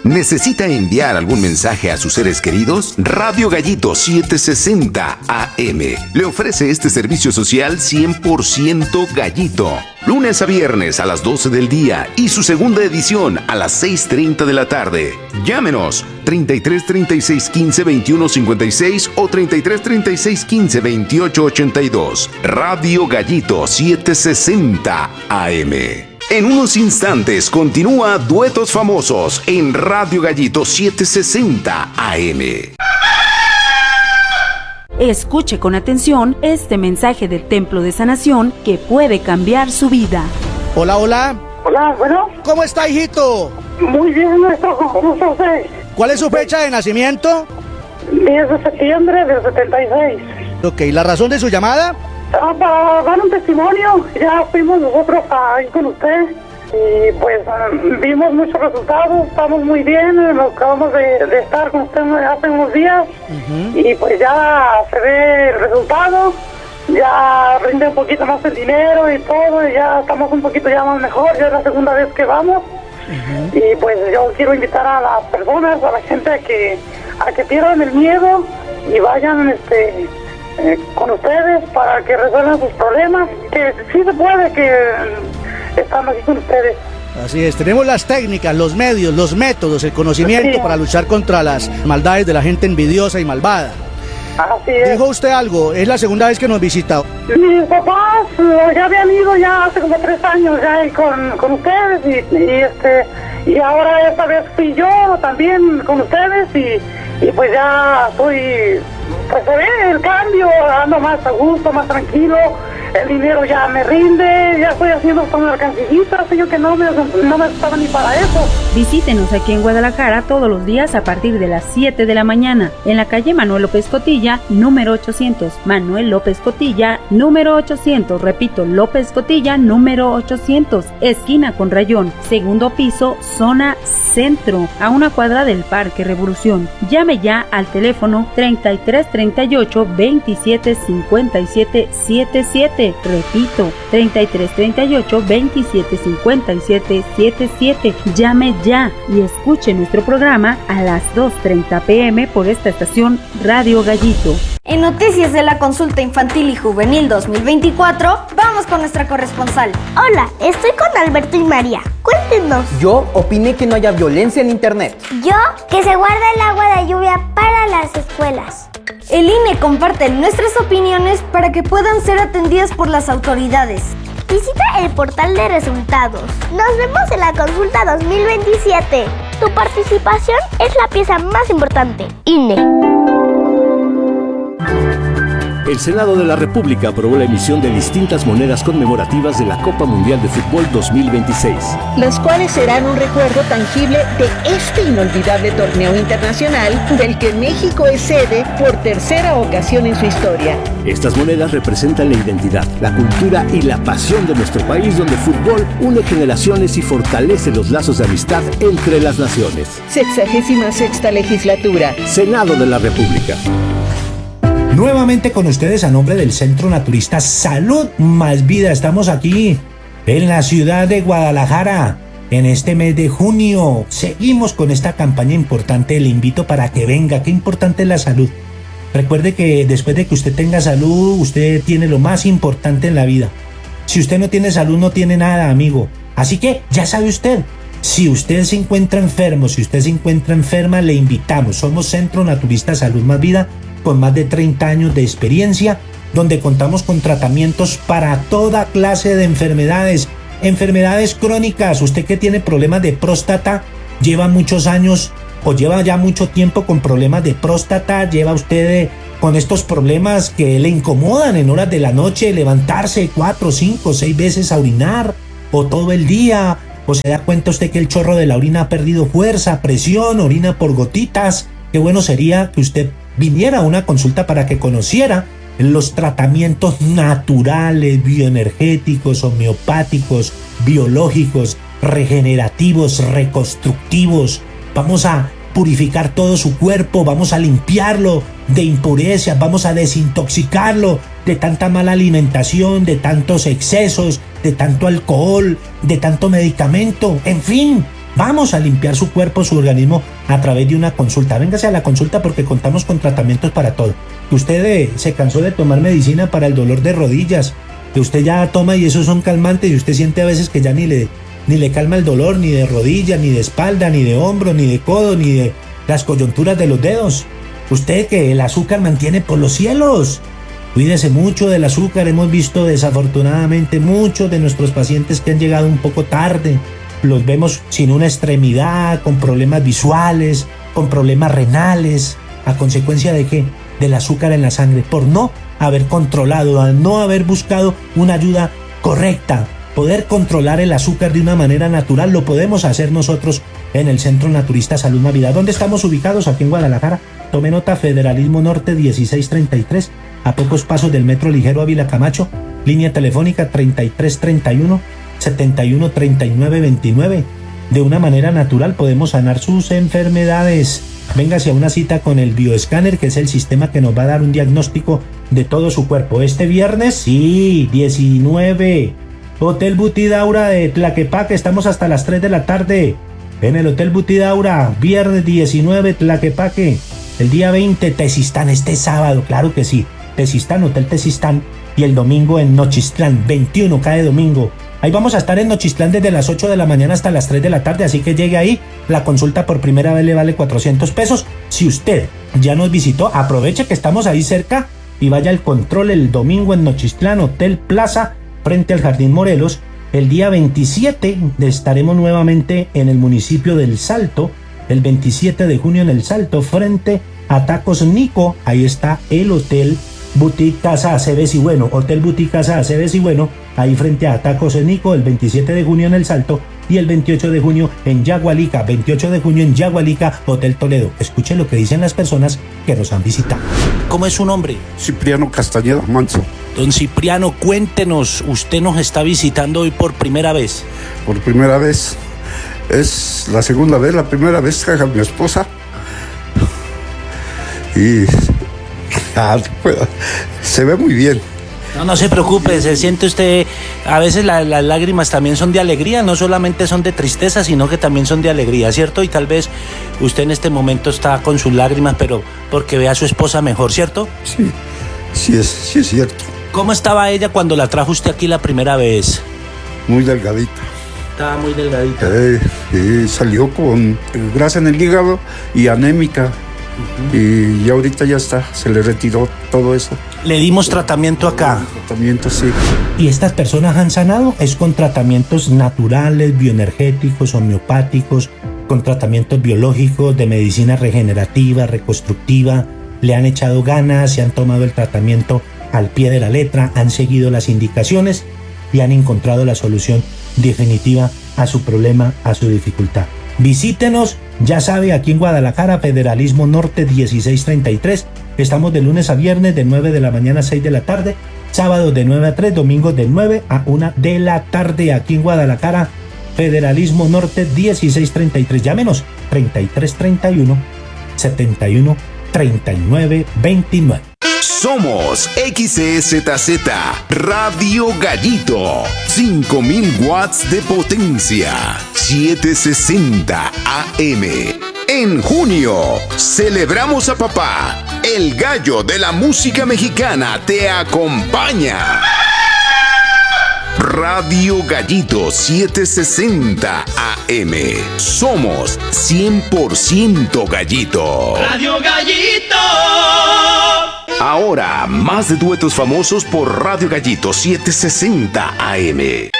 ¿Necesita enviar algún mensaje a sus seres queridos? Radio Gallito 760 AM le ofrece este servicio social 100% gallito. Lunes a viernes a las 12 del día y su segunda edición a las 6:30 de la tarde. Llámenos 33 36 15 21 56 o 33 36 15 28 82. Radio Gallito 760 AM. En unos instantes continúa Duetos Famosos en Radio Gallito 760 AM. Escuche con atención este mensaje del Templo de Sanación que puede cambiar su vida. Hola, hola. Hola, bueno. ¿Cómo está, hijito? Muy bien, maestro. ¿Cómo está usted? ¿Cuál es su fecha de nacimiento? 10 de septiembre del 76. Ok, ¿la razón de su llamada? Para dar un testimonio. Ya fuimos nosotros ahí con usted y pues vimos muchos resultados. Estamos muy bien. Nos acabamos de estar con usted hace unos días. Y pues ya se ve el resultado. Ya rinde un poquito más el dinero y todo. Y ya estamos un poquito ya más mejor. Ya es la segunda vez que vamos. Y pues yo quiero invitar a las personas, a la gente a que pierdan el miedo y vayan con ustedes para que resuelvan sus problemas, que sí se puede, que estamos aquí con ustedes. Así es, tenemos las técnicas, los medios, los métodos, el conocimiento para luchar contra las maldades de la gente envidiosa y malvada. Así es. Dijo usted algo, es la segunda vez que nos visita. Mis papás ya habían ido ya hace como 3 años ya con ustedes y ahora esta vez fui yo también con ustedes y pues ya estoy, pues se ve el cambio, ando más a gusto, más tranquilo, el dinero ya me rinde, ya estoy haciendo hasta una alcancillita, así yo que no me estaba ni para eso. Visítenos aquí en Guadalajara todos los días a partir de las 7 de la mañana, en la calle Manuel López Cotilla, número 800, Manuel López Cotilla, número 800, repito, López Cotilla, número 800, esquina con Rayón, segundo piso, zona centro, a una cuadra del Parque Revolución. Llame ya al teléfono 33 38 27 57 77. Repito, 33 38 27 57 77. Llame ya y escuche nuestro programa a las 2:30 p.m. por esta estación Radio Gallito. En Noticias de la Consulta Infantil y Juvenil 2024, vamos con nuestra corresponsal. Hola, estoy con Alberto y María. Cuéntenos. Yo opiné que no haya violencia en internet. Yo, que se guarde el agua de lluvia para las escuelas. El INE comparte nuestras opiniones para que puedan ser atendidas por las autoridades. Visita el portal de resultados. Nos vemos en la consulta 2027. Tu participación es la pieza más importante. INE. El Senado de la República aprobó la emisión de distintas monedas conmemorativas de la Copa Mundial de Fútbol 2026. Las cuales serán un recuerdo tangible de este inolvidable torneo internacional del que México es sede por tercera ocasión en su historia. Estas monedas representan la identidad, la cultura y la pasión de nuestro país, donde el fútbol une generaciones y fortalece los lazos de amistad entre las naciones. 66ª legislatura. Senado de la República. Nuevamente con ustedes a nombre del Centro Naturista Salud Más Vida. Estamos aquí en la ciudad de Guadalajara en este mes de junio. Seguimos con esta campaña importante. Le invito para que venga. Qué importante es la salud. Recuerde que después de que usted tenga salud, usted tiene lo más importante en la vida. Si usted no tiene salud, no tiene nada, amigo. Así que ya sabe usted. Si usted se encuentra enfermo, si usted se encuentra enferma, le invitamos. Somos Centro Naturista Salud Más Vida, con más de 30 años de experiencia, donde contamos con tratamientos para toda clase de enfermedades, enfermedades crónicas. Usted que tiene problemas de próstata, lleva muchos años o lleva ya mucho tiempo con problemas de próstata, lleva usted con estos problemas que le incomodan en horas de la noche, levantarse 4, 5, 6 veces a orinar, o todo el día, o se da cuenta usted que el chorro de la orina ha perdido fuerza, presión, orina por gotitas. Qué bueno sería que usted viniera a una consulta para que conociera los tratamientos naturales, bioenergéticos, homeopáticos, biológicos, regenerativos, reconstructivos. Vamos a purificar todo su cuerpo, vamos a limpiarlo de impurezas, vamos a desintoxicarlo de tanta mala alimentación, de tantos excesos, de tanto alcohol, de tanto medicamento, en fin. Vamos a limpiar su cuerpo, su organismo a través de una consulta. Véngase a la consulta porque contamos con tratamientos para todo. Usted se cansó de tomar medicina para el dolor de rodillas, que usted ya toma y esos son calmantes y usted siente a veces que ya ni le calma el dolor, ni de rodilla, ni de espalda, ni de hombro, ni de codo, ni de las coyunturas de los dedos. Usted que el azúcar mantiene por los cielos. Cuídese mucho del azúcar. Hemos visto desafortunadamente muchos de nuestros pacientes que han llegado un poco tarde. Los vemos sin una extremidad, con problemas visuales, con problemas renales. ¿A consecuencia de qué? Del azúcar en la sangre, por no haber controlado, al no haber buscado una ayuda correcta. Poder controlar el azúcar de una manera natural lo podemos hacer nosotros en el Centro Naturista Salud Navidad. ¿Dónde estamos ubicados? Aquí en Guadalajara. Tome nota, Federalismo Norte 1633, a pocos pasos del Metro Ligero Ávila Camacho, línea telefónica 3331 713929. De una manera natural podemos sanar sus enfermedades. Véngase a una cita con el bioescáner, que es el sistema que nos va a dar un diagnóstico de todo su cuerpo. Este viernes, sí, 19, Hotel Butidaura de Tlaquepaque, estamos hasta las 3 de la tarde en el Hotel Butidaura, viernes 19, Tlaquepaque. El día 20, Tezistán, este sábado, claro que sí, Tezistán, Hotel Tezistán, y el domingo en Nochistlán, 21, cae domingo. Ahí vamos a estar en Nochistlán desde las 8 de la mañana hasta las 3 de la tarde, así que llegue ahí. La consulta por primera vez le vale 400 pesos. Si usted ya nos visitó, aproveche que estamos ahí cerca y vaya al control el domingo en Nochistlán, Hotel Plaza, frente al Jardín Morelos. El día 27 estaremos nuevamente en el municipio del Salto, el 27 de junio en el Salto, frente a Tacos Nico. Ahí está el Hotel Boutique Casa Aceves y Bueno, Hotel Boutique Casa Aceves y Bueno, ahí frente a Tacos Nico, el 27 de junio en el Salto y el 28 de junio en Yagualica, 28 de junio en Yagualica, Hotel Toledo. Escuche lo que dicen las personas que nos han visitado. ¿Cómo es su nombre? Cipriano Castañeda Manso. Don Cipriano, cuéntenos, usted nos está visitando hoy por primera vez. Por primera vez. Es la segunda vez, la primera vez traje a mi esposa. Y se ve muy bien. No se preocupe, se siente usted, a veces las lágrimas también son de alegría, no solamente son de tristeza, sino que también son de alegría, ¿cierto? Y tal vez usted en este momento está con sus lágrimas, pero porque ve a su esposa mejor, ¿cierto? Sí es cierto. ¿Cómo estaba ella cuando la trajo usted aquí la primera vez? Muy delgadita. Estaba muy delgadita. Salió con grasa en el hígado y anémica. Y ahorita ya está, se le retiró todo eso. Le dimos tratamiento acá. Tratamiento, sí. ¿Y estas personas han sanado? Es con tratamientos naturales, bioenergéticos, homeopáticos, con tratamientos biológicos, de medicina regenerativa, reconstructiva. Le han echado ganas, se han tomado el tratamiento al pie de la letra, han seguido las indicaciones y han encontrado la solución definitiva a su problema, a su dificultad. Visítenos, ya sabe, aquí en Guadalajara, Federalismo Norte 1633. Estamos de lunes a viernes de 9 de la mañana a 6 de la tarde, sábados de 9 a 3, domingos de 9 a 1 de la tarde aquí en Guadalajara, Federalismo Norte 1633. Llámenos 3331 71 39 29. Somos XEZZ Radio Gallito, 5000 watts de potencia, 760 AM. En junio, celebramos a papá. El gallo de la música mexicana te acompaña. Radio Gallito 760 AM. Somos 100% gallito. Radio Gallito. Ahora, más de duetos famosos por Radio Gallito 760 AM.